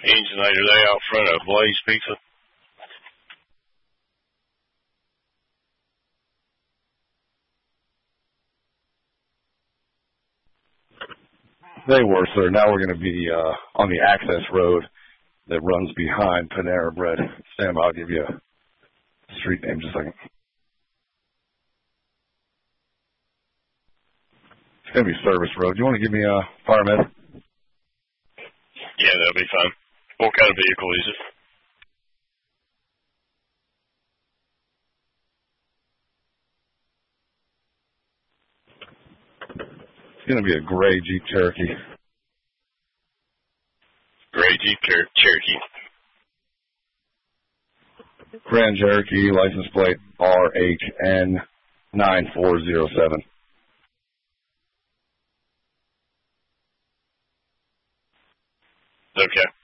Engineer, they out front of Blaze Pizza. They were, sir. Now we're going to be on the access road that runs behind Panera Bread. Sam, I'll give you a street name just a second. It's going to be Service Road. Do you want to give me a fire med? Yeah, that'll be fine. What kind of vehicle is it? It's going to be a gray Jeep Cherokee. Gray Jeep Cherokee. Grand Cherokee, license plate RHN 9407. Okay.